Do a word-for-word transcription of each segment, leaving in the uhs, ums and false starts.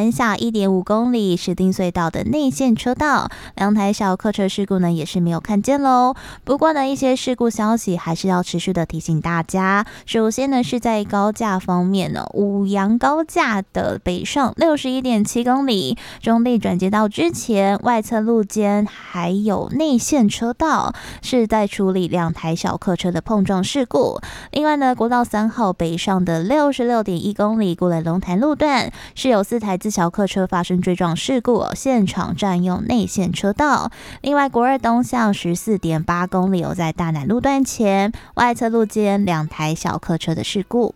南下 一点五公里石碇隧道的内线车道，两台小客车事故呢也是没有看见咯。不过呢，一些事故消息还是要持续的提醒大家。首先呢，是在高架方面呢，五杨高架的北上 六十一点七公里，中立转接道之前外侧路肩还有内线车道是在处理两台小客车的碰撞事故。另外呢，国道三号北上的 六十六点一公里过了龙潭路段是有四台自小客车发生追撞事故，现场占用内线车道。另外国二东向 十四点八公里有在大南路段前外侧路肩两台小客车的事故。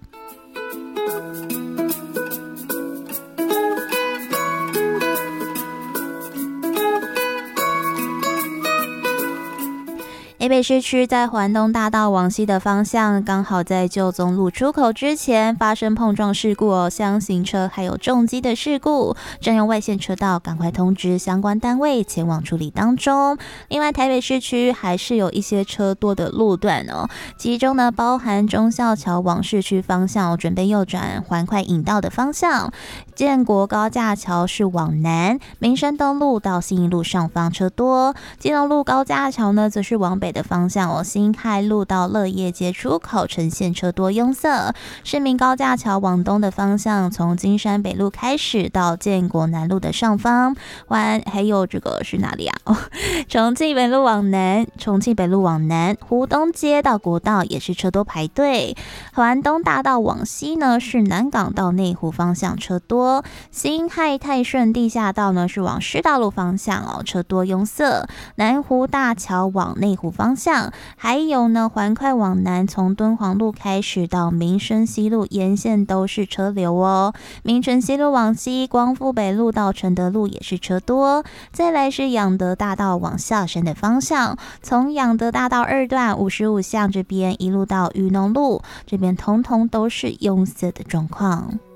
台北市区在环东大道往西的方向，刚好在旧总路出口之前发生碰撞事故哦，厢型车还有重机的事故，占用外线车道，赶快通知相关单位前往处理当中。另外，台北市区还是有一些车多的路段哦，其中呢包含忠孝桥往市区方向、哦、准备右转环快引道的方向，建国高架桥是往南，民生东路到信义路上方车多，基隆路高架桥呢则是往北的方向哦，新泰路到乐业街出口呈现车多拥塞。市民高架桥往东的方向，从金山北路开始到建国南路的上方，还还有这个是哪里啊？哦、重庆北路往南，重庆北路往南，湖东街到国道也是车多排队。环东大道往西呢，是南港到内湖方向车多。新泰泰顺地下道呢是往师大路方向哦，车多拥塞。南湖大桥往内湖方向，还有呢环快往南，从敦煌路开始到民生西路沿线都是车流哦。民权西路往西，光复北路到承德路也是车多。再来是仰德大道往下山的方向，从仰德大道二段五十五巷这边一路到裕农路这边，通通都是拥塞的状况。